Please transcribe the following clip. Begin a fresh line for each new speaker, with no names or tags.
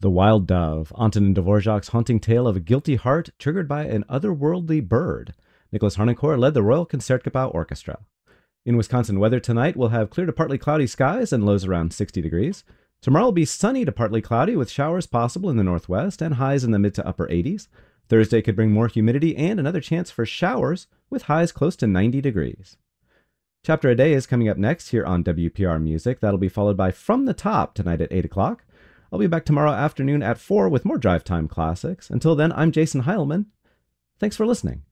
The Wild Dove, Antonin Dvorak's haunting tale of a guilty heart triggered by an otherworldly bird. Nicholas Harnoncourt led the Royal Concertgebouw Orchestra. In Wisconsin weather tonight, we'll have clear to partly cloudy skies and lows around 60 degrees. Tomorrow will be sunny to partly cloudy with showers possible in the northwest and highs in the mid to upper 80s. Thursday could bring more humidity and another chance for showers with highs close to 90 degrees. Chapter a Day is coming up next here on WPR Music. That'll be followed by From the Top tonight at 8 o'clock. I'll be back tomorrow afternoon at 4 with more Drive Time classics. Until then, I'm Jason Heilman. Thanks for listening.